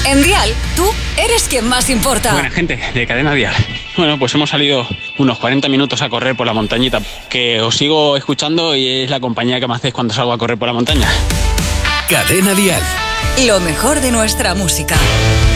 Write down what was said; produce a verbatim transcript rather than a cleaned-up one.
En Dial, tú eres quien más importa. Buena gente de Cadena Dial. Bueno, pues hemos salido unos cuarenta minutos a correr por la montañita, que os sigo escuchando y es la compañía que me hacéis cuando salgo a correr por la montaña. Cadena Dial. Lo mejor de nuestra música.